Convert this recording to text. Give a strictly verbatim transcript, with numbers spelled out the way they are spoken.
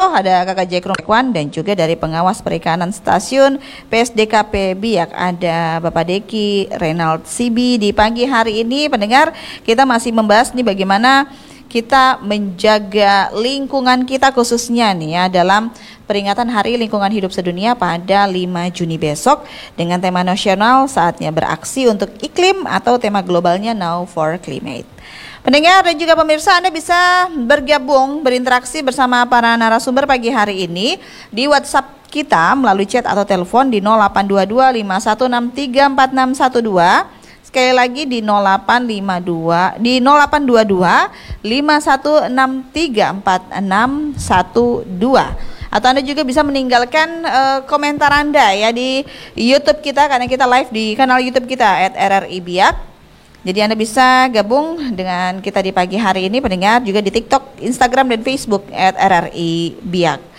ada Kakak Jack Rumekwan, dan juga dari pengawas perikanan stasiun P S D K P Biak ada Bapak Deki Renald Sibi. Di pagi hari ini pendengar, kita masih membahas nih bagaimana kita menjaga lingkungan kita, khususnya nih ya dalam peringatan Hari Lingkungan Hidup Sedunia pada lima Juni besok dengan tema nasional Saatnya Beraksi untuk Iklim atau tema globalnya Now for Climate. Pendengar dan juga pemirsa, Anda bisa bergabung, berinteraksi bersama para narasumber pagi hari ini di WhatsApp kita melalui chat atau telepon di nol delapan dua dua lima satu enam tiga empat enam satu dua. Sekali lagi di nol delapan lima dua di nol delapan dua dua lima satu enam tiga empat enam satu dua. Atau Anda juga bisa meninggalkan uh, komentar Anda ya di YouTube kita, karena kita live di kanal YouTube kita at R R I Biak. Jadi Anda bisa gabung dengan kita di pagi hari ini pendengar, juga di TikTok, Instagram dan Facebook at R R I Biak.